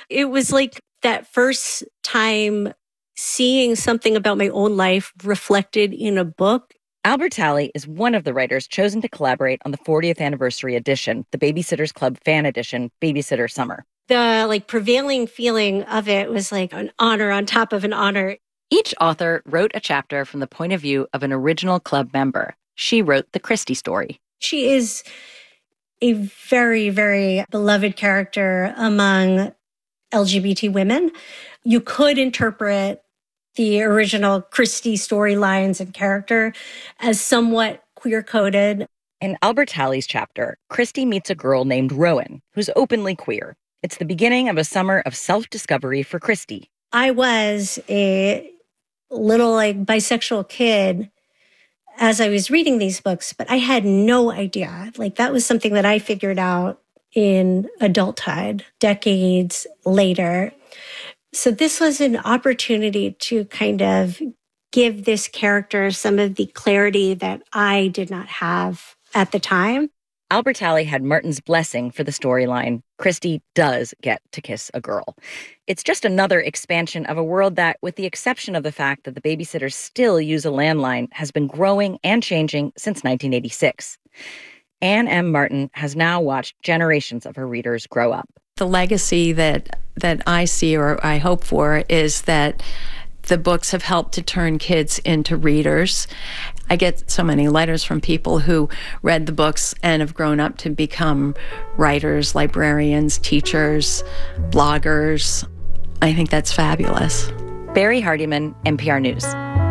It was like that first time seeing something about my own life reflected in a book. Albert Talley is one of the writers chosen to collaborate on the 40th anniversary edition, the Babysitters Club fan edition, Babysitter Summer. The prevailing feeling of it was like an honor on top of an honor. Each author wrote a chapter from the point of view of an original club member. She wrote the Christy story. She is a very, very beloved character among LGBT women. You could interpret the original Christy storylines and character as somewhat queer-coded. In Albert Talley's chapter, Christy meets a girl named Rowan, who's openly queer. It's the beginning of a summer of self-discovery for Christy. I was a little bisexual kid as I was reading these books, but I had no idea. That was something that I figured out in adulthood, decades later. So this was an opportunity to kind of give this character some of the clarity that I did not have at the time. Albert Talley had Martin's blessing for the storyline. Christy does get to kiss a girl. It's just another expansion of a world that, with the exception of the fact that the babysitters still use a landline, has been growing and changing since 1986. Anne M. Martin has now watched generations of her readers grow up. The legacy that I see, or I hope for, is that the books have helped to turn kids into readers. I get so many letters from people who read the books and have grown up to become writers, librarians, teachers, bloggers. I think that's fabulous. Barry Hardiman, NPR News.